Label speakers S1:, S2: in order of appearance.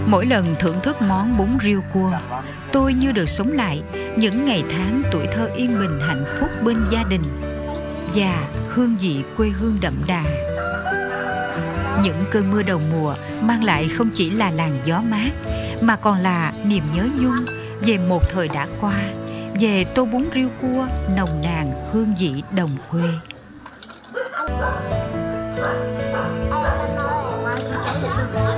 S1: Mỗi lần thưởng thức món bún riêu cua, tôi như được sống lại những ngày tháng tuổi thơ yên bình hạnh phúc bên gia đình và hương vị quê hương đậm đà. Những cơn mưa đầu mùa mang lại không chỉ là làn gió mát mà còn là niềm nhớ nhung về một thời đã qua, về tô bún riêu cua nồng nàn hương vị đồng quê.
S2: Anh nói là mai sẽ